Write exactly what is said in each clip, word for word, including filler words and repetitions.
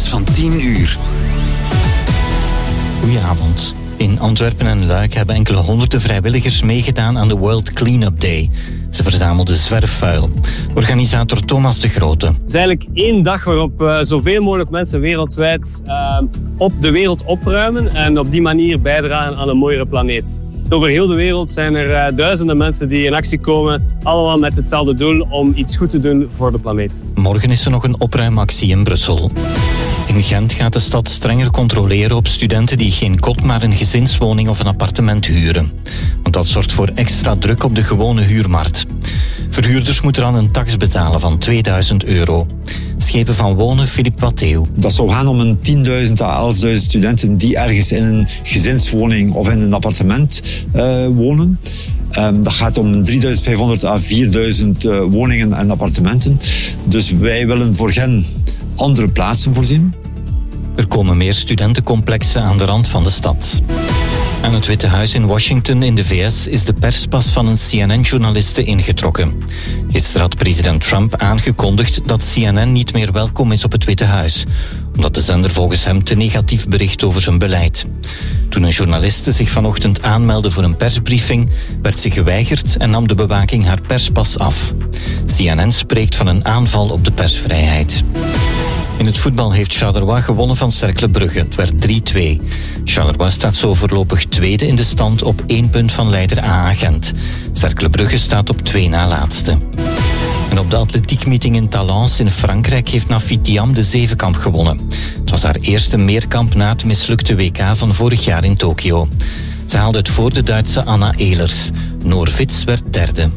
van tien uur. Goedenavond. In Antwerpen en Luik hebben enkele honderden vrijwilligers meegedaan aan de World Cleanup Day. Ze verzamelden zwerfvuil. Organisator Thomas de Grote. Het is eigenlijk één dag waarop uh, zoveel mogelijk mensen wereldwijd uh, op de wereld opruimen en op die manier bijdragen aan een mooiere planeet. Over heel de wereld zijn er uh, duizenden mensen die in actie komen, allemaal met hetzelfde doel om iets goed te doen voor de planeet. Morgen is er nog een opruimactie in Brussel. In Gent gaat de stad strenger controleren op studenten die geen kot, maar een gezinswoning of een appartement huren. Want dat zorgt voor extra druk op de gewone huurmarkt. Verhuurders moeten dan een tax betalen van tweeduizend euro. Schepen van Wonen, Philippe Watteeuw. Dat zou gaan om een tienduizend à elfduizend studenten die ergens in een gezinswoning of in een appartement uh, wonen. Um, dat gaat om drieduizend vijfhonderd à vierduizend uh, woningen en appartementen. Dus wij willen voor hen andere plaatsen voorzien. Er komen meer studentencomplexen aan de rand van de stad. Aan het Witte Huis in Washington in de V S is de perspas van een C N N-journaliste ingetrokken. Gisteren had president Trump aangekondigd dat C N N niet meer welkom is op het Witte Huis, omdat de zender volgens hem te negatief bericht over zijn beleid. Toen een journaliste zich vanochtend aanmeldde voor een persbriefing, werd ze geweigerd en nam de bewaking haar perspas af. C N N spreekt van een aanval op de persvrijheid. In het voetbal heeft Charleroi gewonnen van Cercle Brugge. Het werd drie twee. Charleroi staat zo voorlopig tweede in de stand op één punt van leider A A Gent. Cercle Brugge staat op twee na laatste. En op de atletiekmeeting in Talence in Frankrijk heeft Nafit Thiam de zevenkamp gewonnen. Het was haar eerste meerkamp na het mislukte W K van vorig jaar in Tokio. Ze haalde het voor de Duitse Anna Ehlers. Noor Vits werd derde.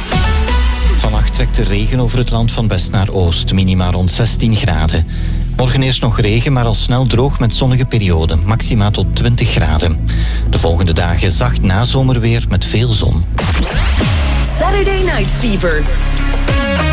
Vannacht trekt de regen over het land van west naar oost, minima rond zestien graden. Morgen eerst nog regen, maar al snel droog met zonnige perioden, maxima tot twintig graden. De volgende dagen zacht nazomerweer met veel zon. Saturday Night Fever.